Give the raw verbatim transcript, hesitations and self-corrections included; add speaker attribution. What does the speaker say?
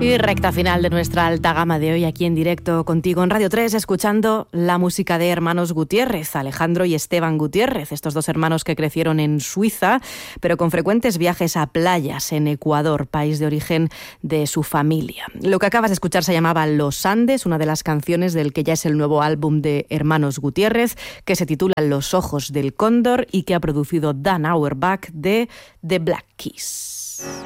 Speaker 1: Y recta final de nuestra alta gama de hoy aquí en directo contigo en Radio tres, escuchando la música de hermanos Gutiérrez, Alejandro y Esteban Gutiérrez, estos dos hermanos que crecieron en Suiza, pero con frecuentes viajes a playas en Ecuador, país de origen de su familia. Lo que acabas de escuchar se llamaba Los Andes, una de las canciones del que ya es el nuevo álbum de hermanos Gutiérrez, que se titula Los Ojos del Cóndor y que ha producido Dan Auerbach de The Black Keys.